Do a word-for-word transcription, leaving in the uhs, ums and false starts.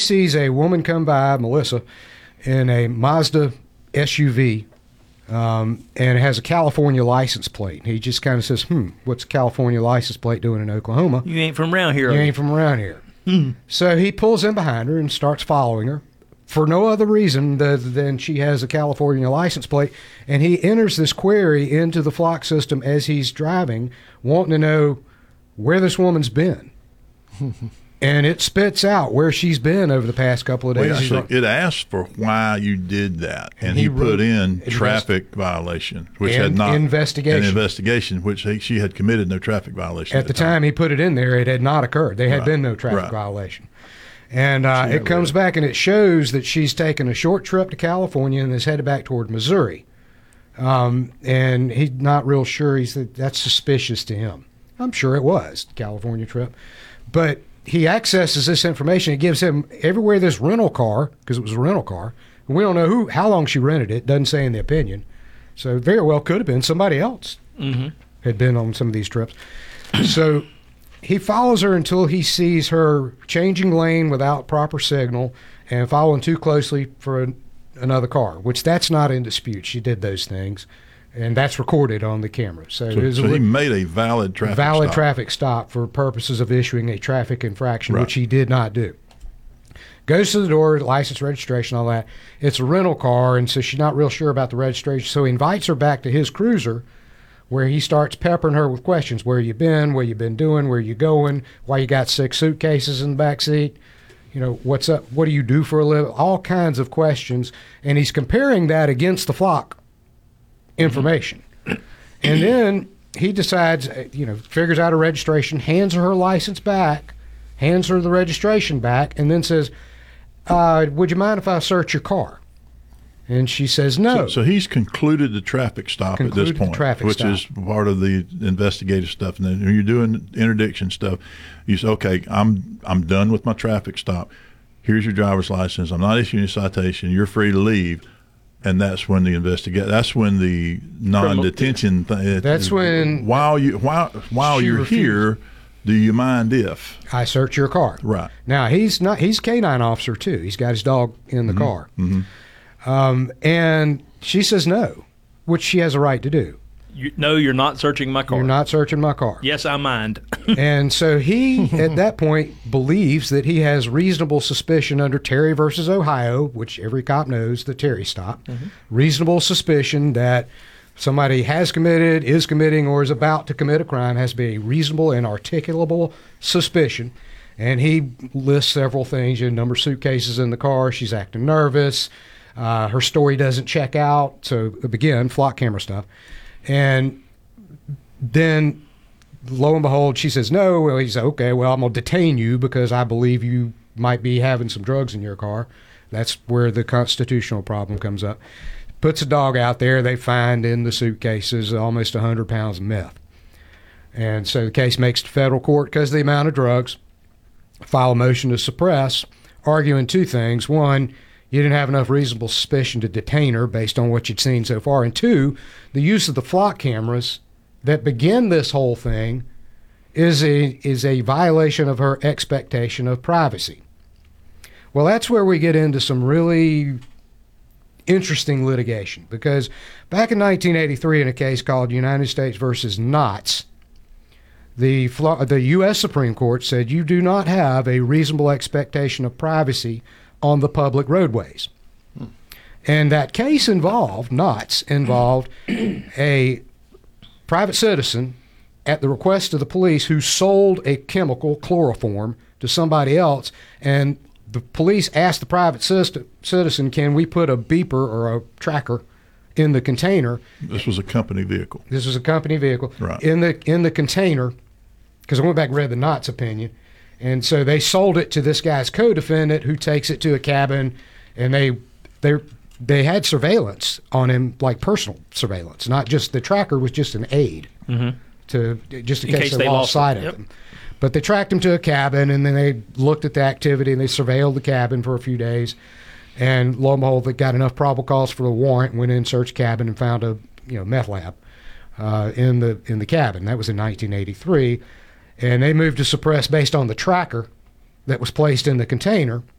sees a woman come by, Melissa, in a Mazda S U V, um, and it has a California license plate. He just kind of says, hmm, what's a California license plate doing in Oklahoma? You ain't from around here. You ain't from around here. Hmm. So he pulls in behind her and starts following her for no other reason than she has a California license plate. And he enters this query into the Flock system as he's driving, wanting to know where this woman's been. And it spits out where she's been over the past couple of days. Well, actually, it asked for why you did that, and, and he, he put in traffic violation, which had not investigation. An investigation, which he, she had committed no traffic violation at, at the time. time. He put it in there. It had not occurred. There had right. been no traffic right. violation, and uh, it comes back and it shows that she's taken a short trip to California and is headed back toward Missouri. Um, and he's not real sure. He said that's suspicious to him. I'm sure it was the California trip, but he accesses this information. It gives him everywhere this rental car, because it was a rental car. And we don't know who, how long she rented it. Doesn't say in the opinion. So very well could have been somebody else mm-hmm. had been on some of these trips. So he follows her until he sees her changing lane without proper signal and following too closely for an, another car, which that's not in dispute. She did those things. And that's recorded on the camera. So, so, it so he made a valid traffic valid stop. traffic stop for purposes of issuing a traffic infraction, right. which he did not do. Goes to the door, license, registration, all that. It's a rental car, and so she's not real sure about the registration. So he invites her back to his cruiser, where he starts peppering her with questions. Where you been? What you been doing? Where you going? Why you got six suitcases in the back seat? You know, what's up? What do you do for a living? All kinds of questions. And he's comparing that against the Flock information. And then he decides, you know, figures out a registration, hands her her license back, hands her the registration back, and then says, uh, would you mind if I search your car? And she says no. So, so he's concluded the traffic stop concluded at this point, traffic which stop. is part of the investigative stuff. And then when you're doing interdiction stuff, you say, okay, I'm I'm done with my traffic stop. Here's your driver's license. I'm not issuing a citation. You're free to leave. And that's when the investigate. That's when the non-detention thing. That's when while you while while you're refused. Here, do you mind if I search your car? Right now, he's not. He's a canine officer too. He's got his dog in the mm-hmm. car, mm-hmm. um, and she says no, which she has a right to do. You, no, you're not searching my car. You're not searching my car. Yes, I mind. And so he, at that point, believes that he has reasonable suspicion under Terry versus Ohio, which every cop knows the Terry stop. Mm-hmm. Reasonable suspicion that somebody has committed, is committing, or is about to commit a crime. Has to be a reasonable and articulable suspicion. And he lists several things. You know, number of suitcases in the car. She's acting nervous. Uh, her story doesn't check out. So, again, Flock camera stuff. And then, lo and behold, she says no. Well, he says, okay, well, I'm going to detain you because I believe you might be having some drugs in your car. That's where the constitutional problem comes up. Puts a dog out there. They find in the suitcases almost one hundred pounds of meth. And so the case makes it to federal court because of the amount of drugs. File a motion to suppress, arguing two things. One, you didn't have enough reasonable suspicion to detain her based on what you'd seen so far. And two, the use of the Flock cameras that begin this whole thing is a is a violation of her expectation of privacy. Well, that's where we get into some really interesting litigation, because back in nineteen eighty-three, in a case called United States versus Knotts, the the U S Supreme Court said you do not have a reasonable expectation of privacy on the public roadways. Hmm. And that case involved, Knotts, involved a private citizen at the request of the police who sold a chemical, chloroform, to somebody else, and the police asked the private citizen, can we put a beeper or a tracker in the container? This was a company vehicle. This was a company vehicle. Right. In the in the container, because I went back and read the Knotts opinion, and so they sold it to this guy's co-defendant who takes it to a cabin, and they they they had surveillance on him, like personal surveillance, not just the tracker was just an aid mm-hmm. to just in, in case, case they, they lost sight of yep. him. But they tracked him to a cabin, and then they looked at the activity, and they surveilled the cabin for a few days. And lo and behold, they got enough probable cause for the warrant, went in, searched the cabin, and found a you know meth lab uh, in the in the cabin. That was in nineteen eighty-three. And they moved to suppress based on the tracker that was placed in the container.